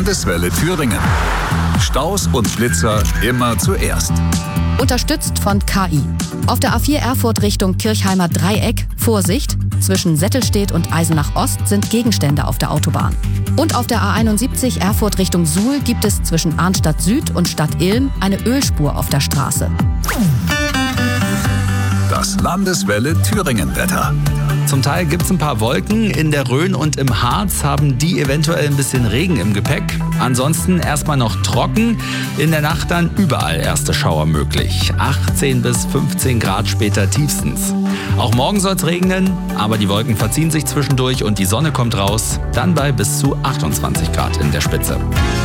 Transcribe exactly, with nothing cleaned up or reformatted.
Landeswelle Thüringen. Staus und Blitzer immer zuerst. Unterstützt von K I. Auf der A vier Erfurt Richtung Kirchheimer Dreieck, Vorsicht, zwischen Settelstedt und Eisenach Ost sind Gegenstände auf der Autobahn. Und auf der A einundsiebzig Erfurt Richtung Suhl gibt es zwischen Arnstadt Süd und Stadt Ilm eine Ölspur auf der Straße. Das Landeswelle Thüringen-Wetter. Zum Teil gibt es ein paar Wolken. In der Rhön und im Harz haben die eventuell ein bisschen Regen im Gepäck. Ansonsten erstmal noch trocken. In der Nacht dann überall erste Schauer möglich. achtzehn bis fünfzehn Grad später tiefstens. Auch morgen soll es regnen, aber die Wolken verziehen sich zwischendurch und die Sonne kommt raus. Dann bei bis zu achtundzwanzig Grad in der Spitze.